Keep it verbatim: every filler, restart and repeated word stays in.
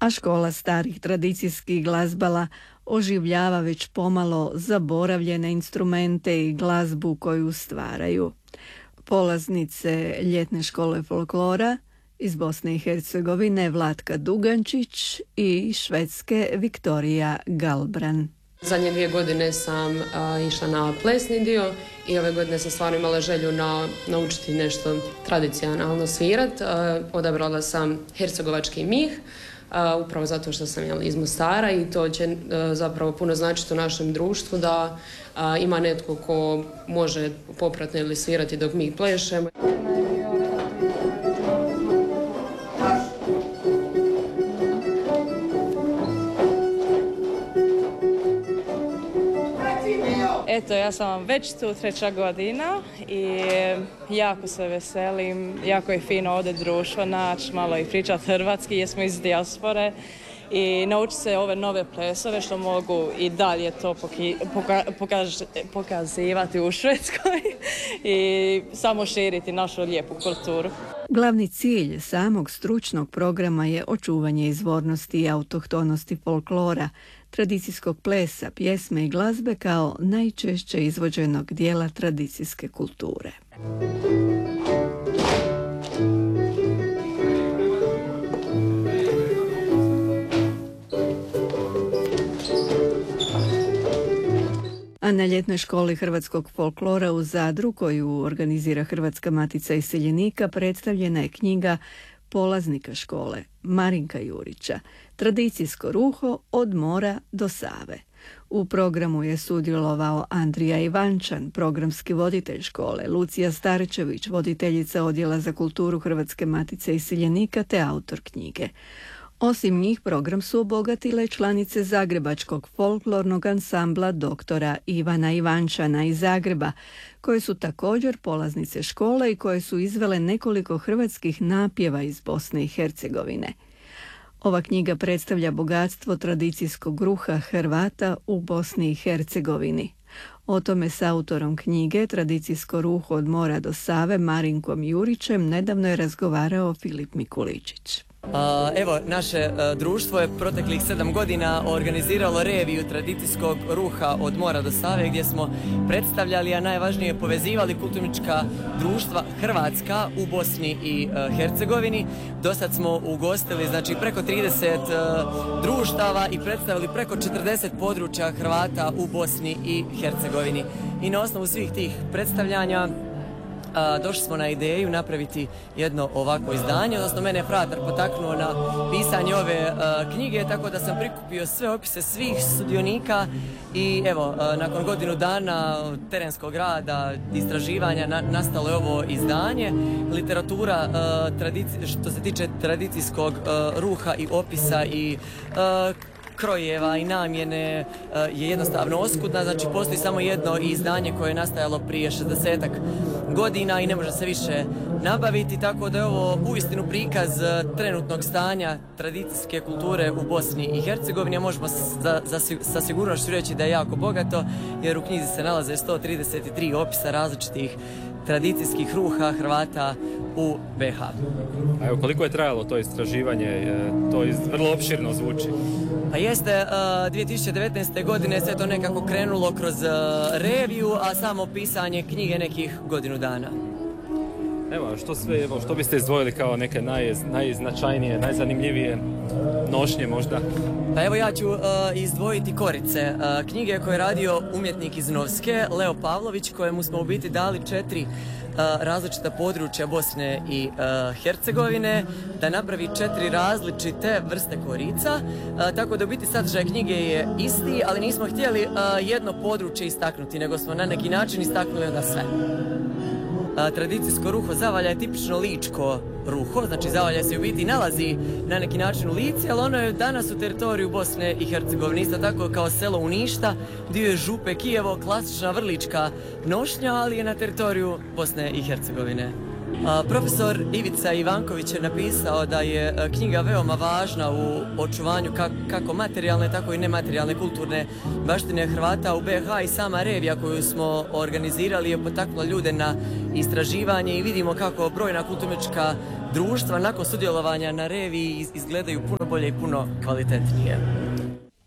a škola starih tradicijskih glazbala oživljava već pomalo zaboravljene instrumente i glazbu koju stvaraju. Polaznice ljetne škole folklora iz Bosne i Hercegovine Vlatka Dugančić i Švedske Viktorija Galbran. Zadnje dvije godine sam a, išla na plesni dio i ove godine sam stvarno imala želju na, naučiti nešto tradicionalno svirat. A, odabrala sam hercegovački mih, a, upravo zato što sam jel, iz Mostara i to će a, zapravo puno značiti u našem društvu da a, ima netko ko može popratno ili svirati dok mi plešemo. Eto, ja sam već tu treća godina i jako se veselim, jako je fino ovdje društvo naći, malo i pričati hrvatski jer smo iz dijaspore i naučiti se ove nove plesove što mogu i dalje to poki, poka, pokaž, pokazivati u Švedskoj i samo širiti našu lijepu kulturu. Glavni cilj samog stručnog programa je očuvanje izvornosti i autohtonosti folklora, tradicijskog plesa, pjesme i glazbe kao najčešće izvođenog dijela tradicijske kulture. A na ljetnoj školi hrvatskog folklora u Zadru, koju organizira Hrvatska matica iseljenika, predstavljena je knjiga polaznika škole Marinka Jurića, Tradicijsko ruho od mora do Save. U programu je sudjelovao Andrija Ivančan, programski voditelj škole, Lucija Starčević, voditeljica Odjela za kulturu Hrvatske matice iseljenika te autor knjige. Osim njih program su obogatile članice Zagrebačkog folklornog ansambla doktora Ivana Ivančana iz Zagreba, koje su također polaznice škole i koje su izvele nekoliko hrvatskih napjeva iz Bosne i Hercegovine. Ova knjiga predstavlja bogatstvo tradicijskog ruha Hrvata u Bosni i Hercegovini. O tome s autorom knjige Tradicijsko ruho od mora do Save Marinkom Jurićem nedavno je razgovarao Filip Mikuličić. Evo, naše društvo je proteklih sedam godina organiziralo reviju tradicijskog ruha od mora do Save gdje smo predstavljali, a najvažnije povezivali kulturnička društva Hrvatska u Bosni i Hercegovini. Dosad smo ugostili znači preko trideset društava i predstavili preko četrdeset područja Hrvata u Bosni i Hercegovini. I na osnovu svih tih predstavljanja A, došli smo na ideju napraviti jedno ovako izdanje, odnosno mene je fratar potaknuo na pisanje ove a, knjige, tako da sam prikupio sve opise svih sudionika i evo, a, nakon godinu dana terenskog rada, istraživanja, na, nastalo je ovo izdanje. Literatura a, tradici, što se tiče tradicijskog a, ruha i opisa i a, krojeva i namjene je jednostavno oskudna, znači postoji samo jedno izdanje koje je nastajalo prije šezdesetak godina i ne može se više nabaviti, tako da je ovo uistinu prikaz trenutnog stanja tradicijske kulture u Bosni i Hercegovini, a možemo za, za, sa sigurnošću reći da je jako bogato, jer u knjizi se nalaze sto trideset tri opisa različitih tradicijskih ruha Hrvata u be ha. A evo, koliko je trajalo to istraživanje? To iz, vrlo opširno zvuči. Pa jeste, dvije tisuće devetnaeste. godine sve to nekako krenulo kroz reviju, a samo pisanje knjige nekih godinu dana. Evo, što sve, evo, što biste izdvojili kao neke naj, najznačajnije, najzanimljivije nošnje možda? Pa evo ja ću uh, izdvojiti Korice, uh, knjige koje je radio umjetnik iz Novske, Leo Pavlović, kojemu smo u biti dali četiri uh, različita područja Bosne i uh, Hercegovine, da napravi četiri različite vrste korica, uh, tako da u biti sadržaj knjige je isti, ali nismo htjeli uh, jedno područje istaknuti, nego smo na neki način istaknuli onda sve. A, tradicijsko ruho Zavalja je tipično ličko ruho, znači Zavalja se u biti nalazi na neki način u Lici, ali ono je danas u teritoriju Bosne i Hercegovine, isto tako kao selo Uništa, dio je Župe Kijevo, klasična vrlička nošnja, ali je na teritoriju Bosne i Hercegovine. Profesor Ivica Ivanković je napisao da je knjiga veoma važna u očuvanju kako materijalne, tako i nematerijalne kulturne baštine Hrvata u B iH i sama revija koju smo organizirali je potaknula ljude na istraživanje i vidimo kako brojna kulturnička društva nakon sudjelovanja na reviji izgledaju puno bolje i puno kvalitetnije.